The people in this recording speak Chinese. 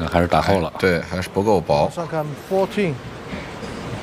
还是打厚了。 对，还是不够薄。 上看14